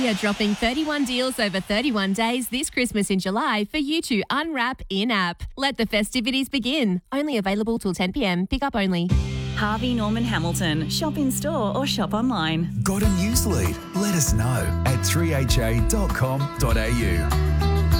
We are dropping 31 deals over 31 days this Christmas in July for you to unwrap in-app. Let the festivities begin. Only available till 10 p.m. Pick up only. Harvey Norman Hamilton. Shop in store or shop online. Got a news lead? Let us know at 3ha.com.au.